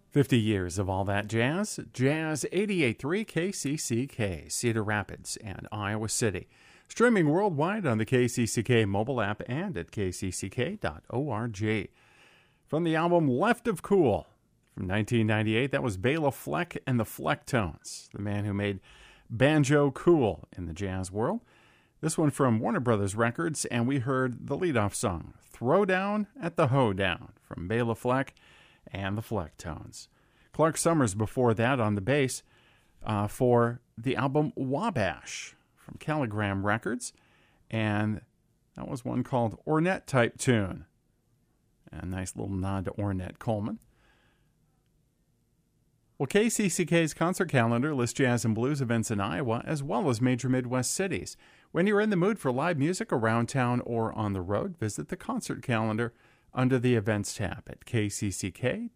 50 years of all that jazz. Jazz 88.3 KCCK, Cedar Rapids and Iowa City. Streaming worldwide on the KCCK mobile app and at kcck.org. From the album Left of Cool from 1998, that was Bela Fleck and the Flecktones, the man who made banjo cool in the jazz world. This one from Warner Brothers Records, and we heard the leadoff song, Throwdown at the Hoedown, from Bela Fleck and the Flecktones. Clark Summers before that on the bass for the album Wabash from Caligram Records, and that was one called Ornette Type Tune. A nice little nod to Ornette Coleman. Well, KCCK's concert calendar lists jazz and blues events in Iowa as well as major Midwest cities. When you're in the mood for live music around town or on the road, visit the concert calendar under the Events tab at kcck.org.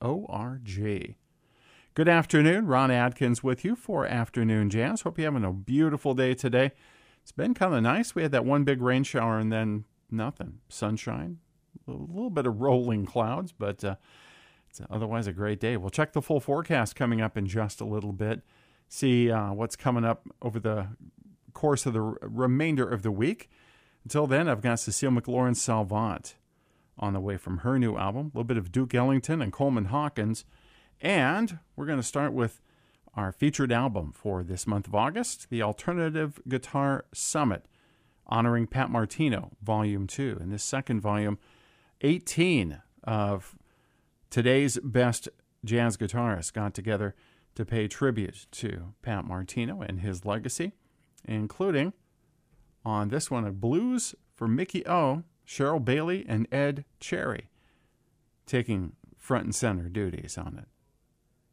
Good afternoon. Ron Adkins with you for Afternoon Jazz. Hope you're having a beautiful day today. It's been kind of nice. We had that one big rain shower and then nothing. Sunshine, a little bit of rolling clouds, but it's otherwise a great day. We'll check the full forecast coming up in just a little bit. See what's coming up over the course of the remainder of the week. Until then, I've got Cecile McLaurin Salvant on the way from her new album, a little bit of Duke Ellington and Coleman Hawkins. And we're going to start with our featured album for this month of August, the Alternative Guitar Summit, honoring Pat Martino, Volume 2. In this second volume, 18 of today's best jazz guitarists got together to pay tribute to Pat Martino and his legacy, including on this one, a blues for Mickey O, Cheryl Bailey, and Ed Cherry, taking front and center duties on it.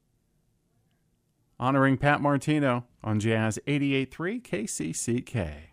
Honoring Pat Martino on Jazz 88.3 KCCK.